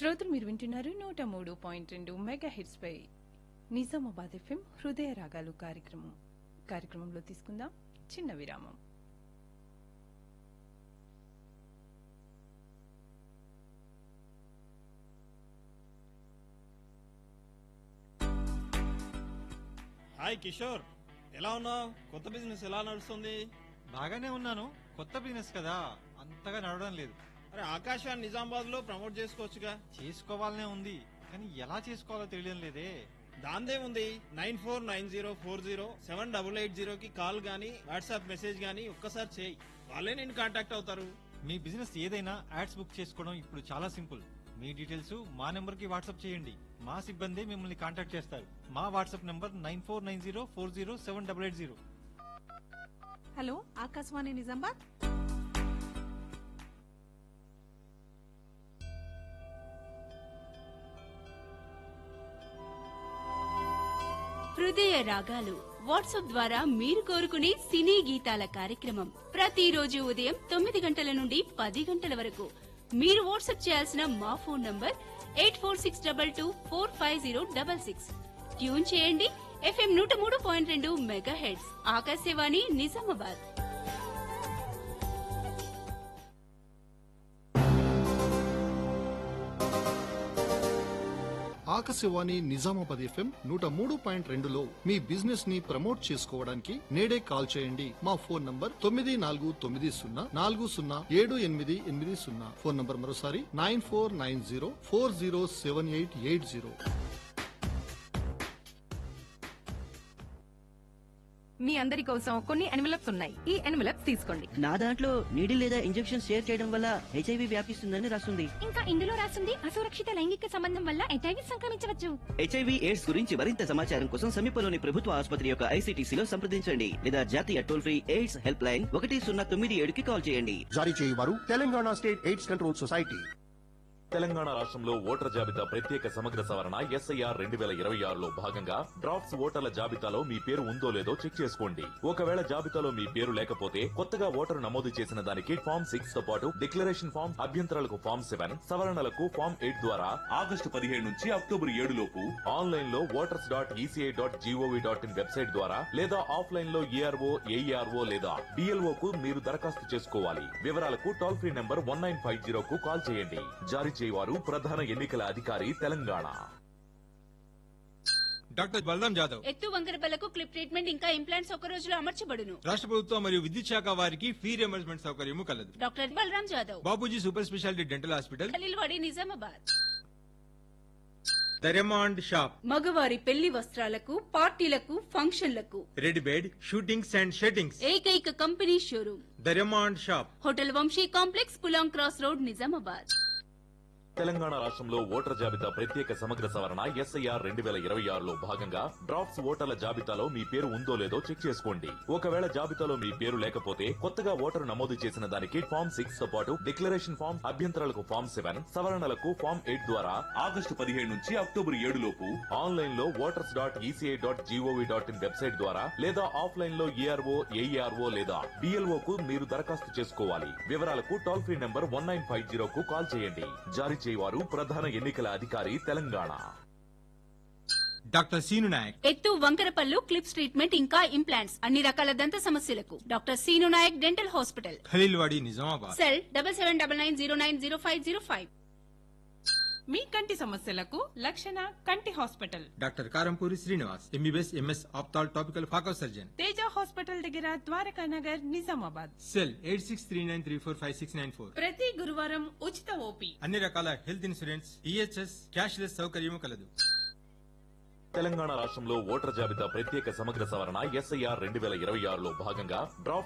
శ్రోతలు మీరు వింటున్నారు 103.2 మెగా హిట్స్ పై నిజామాబాద్ ఎఫ్ఎం హృదయ రాగాలు కార్యక్రమంలో తీసుకుందాం చిన్న విరామం. హాయ్ కిషోర్, ఎలా ఉన్నావు? కొత్త బిజినెస్ ఎలా నడుస్తుంది? బాగానే ఉన్నాను. కొత్త బిజినెస్ కదా, అంతగా నడవడం లేదు. అరే ఆకాశాన్ని నిజామాబాద్ లో ప్రమోట్ చేసుకోవచ్చుగా. చేసుకోవాలనే ఉంది, కానీ ఎలా చేసుకోవాలో తెలియడం లేదే. దాందేముంది, 9490407880 కి కాల్ గానీ వాట్సాప్ మెసేజ్ గానీ ఒక్కసారి చేయి, వాళ్ళే నేను కాంటాక్ట్ అవుతారు. మీ బిజినెస్ ఏదైనా యాడ్స్ బుక్ చేసుకోవడం ఇప్పుడు చాలా సింపుల్. మీ డీటెయిల్స్ మా నెంబర్ కి వాట్సాప్ చేయండి, మా సిబ్బంది మిమ్మల్ని కాంటాక్ట్ చేస్తారు. మా WhatsApp number 9490407880. Hello, Akashvani Nizamabad. హృదయ రాగాలు వాట్సాప్ ద్వారా మీరు కోరుకునే సినీ గీతాల కార్యక్రమం ప్రతిరోజు ఉదయం 9 గంటల నుండి 10 గంటల వరకు. మీరు వాట్సాప్ చేయాల్సిన మా ఫోన్ నంబర్ 8462245066. ట్యూన్ చేయండి FM 103.2 mega heads Akashvani Nizamabad. Akashvani Nizamabad FM 103.2లో మీ బిజినెస్ ని ప్రమోట్ చేసుకోవడానికి నేడే కాల్ చేయండి. మా ఫోన్ నంబర్ 9490407880. ఫోన్ నంబర్ మరోసారి 9490407880. మీ అందరి కోసం కొన్ని ఎన్వెలప్స్ ఉన్నాయి. ఈ ఎన్వెలప్స్ తీసుకోండి. నా దాంట్లో నీడిల్ లేదా ఇంజెక్షన్ షేర్ చేయడం వల్ల హెచ్ఐవి వ్యాపిస్తుందని రాస్తుంది. ఇంకా ఇందులో రాస్తుంది అసురక్షిత లైంగిక సంబంధం వల్ల హెచ్ఐవి సంక్రమించవచ్చు. హెచ్ఐవి ఎయిడ్స్ గురించి మరింత సమాచారం కోసం సమీపంలోని ప్రభుత్వ ఆసుపత్రి యొక్క ఐసీటీసీలో సంప్రదించండి లేదా జాతీయ toll free AIDS help line 1097కి call చేయండి. జారీ చేయువారు Telangana state AIDS control society. Telangana రాష్ట్రంలో ఓటర్ల జాబితా ప్రత్యేక సమగ్ర సవరణ SIR 2026లో భాగంగా డ్రాఫ్ట్స్ ఓటర్ల జాబితాలో మీ పేరు ఉందో లేదో చెక్ చేసుకోండి. ఒకవేళ జాబితాలో మీ పేరు లేకపోతే కొత్తగా ఓటరు నమోదు చేసిన దానికి ఫామ్ 6 తో పాటు డిక్లరేషన్ ఫామ్, అభ్యంతరాలకు ఫామ్ 7, సవరణలకు ఫామ్ 8 ద్వారా ఆగస్టు 17 నుంచి అక్టోబర్ 7 లోపు ఆన్లైన్ లో voters.eci.gov.in వెబ్సైట్ ద్వారా లేదా ఆఫ్లైన్ లో ERO, AERO లేదా BLO కు మీరు దరఖాస్తు చేసుకోవాలి. వివరాలకు టోల్ ఫ్రీ నంబర్ 1950 కు కాల్ చేయండి. జారీ చేయవారు ప్రధాన ఎన్నికల అధికారి తెలంగాణ. డాక్టర్ బలరాం జాదవ్. ఎత్తు వంకరబలకు క్లిప్ ట్రీట్మెంట్ ఇంకా ఇంప్లాంట్స్ ఒక రోజులో అమర్చబడును. రాష్ట్ర ప్రభుత్వం మరియు విద్యుత్ శాఖ వారికి ఫీ రియంబర్స్మెంట్ సౌకర్యము కలదు. Doctor Balaram Jadhav, Bapuji super speciality dental hospital, Khaleelwadi, Nizamabad. దర్యమాండ్ shop, మగవారి పెళ్లి వస్త్రాలకు, పార్టీలకు, ఫంక్షన్లకు రెడ్ బెడ్, షూటింగ్స్ అండ్ షెట్టింగ్స్ ఏకైక company showroom దర్యమాండ్ shop. Hotel Vamsi complex, Pulang cross road, Nizamabad. Telangana రాష్ట్రంలో ఓటర్ల జాబితా ప్రత్యేక సమగ్ర సవరణ SIR 2026లో భాగంగా డ్రాఫ్ట్స్ ఓటర్ల జాబితాలో మీ పేరు ఉందో లేదో చెక్ చేసుకోండి. ఒకవేళ జాబితాలో మీ పేరు లేకపోతే కొత్తగా ఓటరు నమోదు చేసిన దానికి ఫామ్ 6 తో పాటు డిక్లరేషన్ ఫామ్, అభ్యంతరాలకు ఫామ్ 7, సవరణలకు ఫామ్ 8 ద్వారా ఆగస్టు 17 నుంచి అక్టోబర్ 7 లోపు ఆన్లైన్ లో voters.eci.gov.in వెబ్సైట్ ద్వారా లేదా ఆఫ్లైన్ లో ERO, AERO లేదా BLO కు మీరు దరఖాస్తు చేసుకోవాలి. వివరాలకు టోల్ ఫ్రీ నంబర్ 1950 కు కాల్ చేయండి. జారీ చేయవారు ప్రధాన ఎన్నికల అధికారి తెలంగాణ. Doctor scene Naik. ఎత్తు వంకరపల్లు క్లిప్స్ ట్రీట్మెంట్ ఇంకా ఇంప్లాంట్స్ అన్ని రకాల దంత సమస్యలకు doctor scene Naik dental hospital, Khaleelwadi, Nizamabad. Cell 7799090505. మీ కంటి సమస్యలకు లక్షణ కంటి hospital, doctor Karampuri Srinivas, MBBS MS ophthal topical phaco surgeon. Teja hospital దగ్గర ద్వారకా నగర్, నిజామాబాద్. సెల్ 8639345694. ప్రతి గురువారం ఉచిత ఓపీ. అన్ని రకాల హెల్త్ ఇన్సూరెన్స్, EHS, క్యాష్లెస్ సౌకర్యము కలదు. తెలంగాణ రాష్ట్రంలో ఓటర్ల జాబితా ప్రత్యేక సమగ్ర సవరణ SIR 2026లో భాగంగా డ్రాఫ్ట్